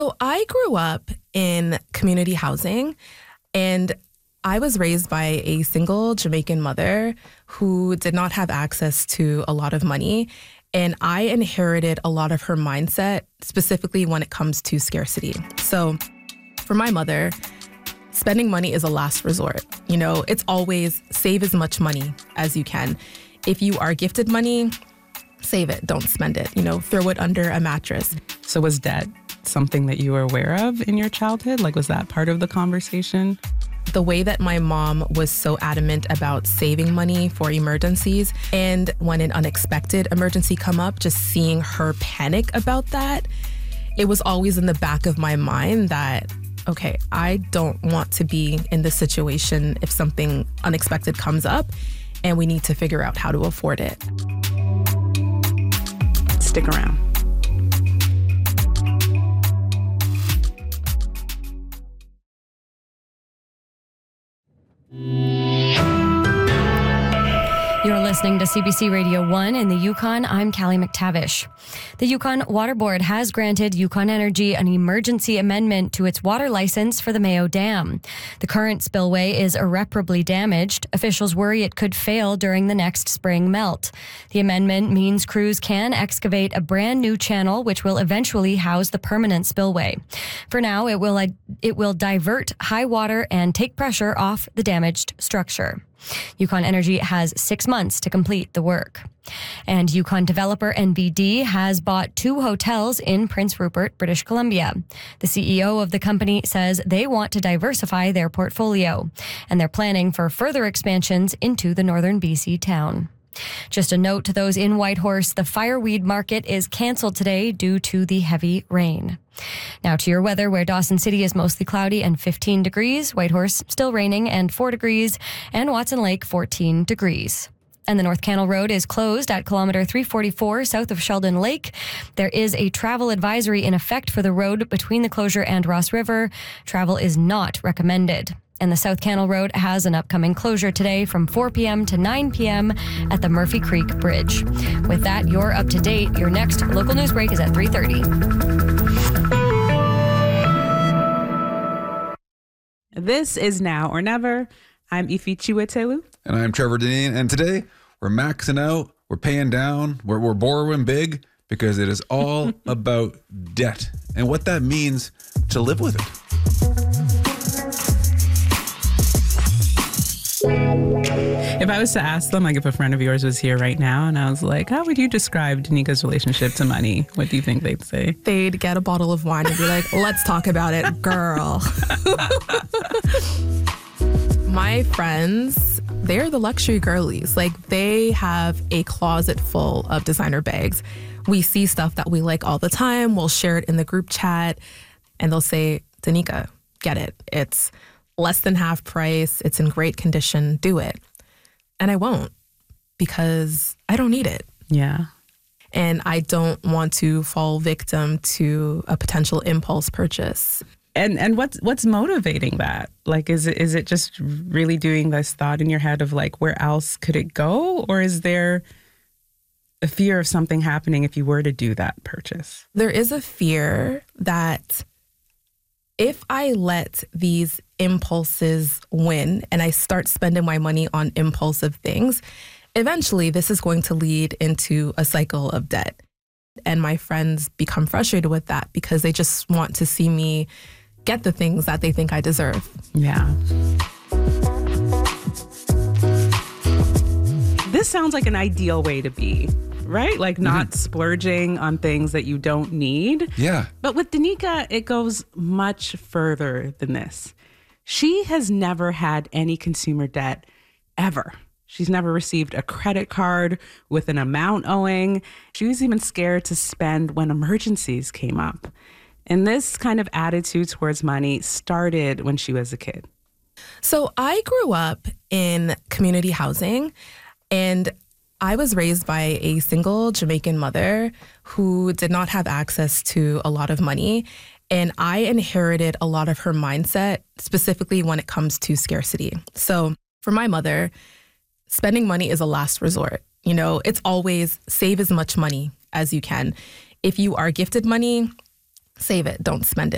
So I grew up in community housing, and I was raised by a single Jamaican mother who did not have access to a lot of money. And I inherited a lot of her mindset, specifically when it comes to scarcity. So for my mother, spending money is a last resort. You know, it's always save as much money as you can. If you are gifted money, save it, don't spend it. You know, throw it under a mattress. So was debt something that you were aware of in your childhood? Like, was that part of the conversation? The way that my mom was so adamant about saving money for emergencies, and when an unexpected emergency come up, just seeing her panic about that, it was always in the back of my mind that, okay, I don't want to be in this situation if something unexpected comes up, and we need to figure out how to afford it. Stick around. You're listening to CBC Radio 1 in the Yukon. I'm Callie McTavish. The Yukon Water Board has granted Yukon Energy an emergency amendment to its water license for the Mayo Dam. The current spillway is irreparably damaged. Officials worry it could fail during the next spring melt. The amendment means crews can excavate a brand new channel which will eventually house the permanent spillway. For now, it will divert high water and take pressure off the damaged structure. Yukon Energy has 6 months to complete the work. And Yukon developer NBD has bought 2 hotels in Prince Rupert, British Columbia. The CEO of the company says they want to diversify their portfolio, and they're planning for further expansions into the northern BC town. Just a note to those in Whitehorse, the fireweed market is canceled today due to the heavy rain. Now to your weather, where Dawson City is mostly cloudy and 15 degrees, Whitehorse still raining and 4 degrees, and Watson Lake 14 degrees. And the North Canal Road is closed at kilometer 344 south of Sheldon Lake. There is a travel advisory in effect for the road between the closure and Ross River. Travel is not recommended. And the South Canal Road has an upcoming closure today from 4 p.m. to 9 p.m. at the Murphy Creek Bridge. With that, you're up to date. Your next local news break is at 3:30. This is Now or Never. I'm Ifi Chiwetelu. And I'm Trevor Deneen. And today we're maxing out, we're paying down, we're borrowing big because it is all about debt and what that means to live with it. If I was to ask them, like if a friend of yours was here right now and I was like, how would you describe Danika's relationship to money? What do you think they'd say? They'd get a bottle of wine and be like, let's talk about it, girl. My friends, they're the luxury girlies. Like, they have a closet full of designer bags. We see stuff that we like all the time. We'll share it in the group chat and they'll say, Danika, get it. It's less than half price. It's in great condition. Do it. And I won't, because I don't need it. Yeah. And I don't want to fall victim to a potential impulse purchase. And what's motivating that? Like, is it just really doing this thought in your head of like, where else could it go? Or is there a fear of something happening if you were to do that purchase? There is a fear that if I let these impulses win and I start spending my money on impulsive things, eventually this is going to lead into a cycle of debt. And my friends become frustrated with that because they just want to see me get the things that they think I deserve. Yeah. This sounds like an ideal way to be, right? Like not splurging on things that you don't need. Yeah. But with Danika, it goes much further than this. She has never had any consumer debt ever. She's never received a credit card with an amount owing. She was even scared to spend when emergencies came up. And this kind of attitude towards money started when she was a kid. So I grew up in community housing, and I was raised by a single Jamaican mother who did not have access to a lot of money. And I inherited a lot of her mindset, specifically when it comes to scarcity. So for my mother, spending money is a last resort. You know, it's always save as much money as you can. If you are gifted money, save it, don't spend it.